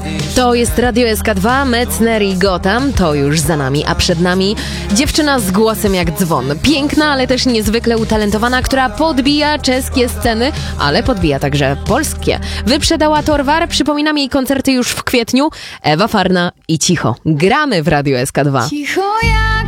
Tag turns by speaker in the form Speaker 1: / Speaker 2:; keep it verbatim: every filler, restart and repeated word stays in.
Speaker 1: To jest Radio S K dwa, Metzner i Gotham, to już za nami, a przed nami dziewczyna z głosem jak dzwon. Piękna, ale też niezwykle utalentowana, która podbija czeskie sceny, ale podbija także polskie. Wyprzedała Torwar, przypominam jej koncerty już w kwietniu. Ewa Farna i Cicho. Gramy w Radio S K dwa.
Speaker 2: Cicho jak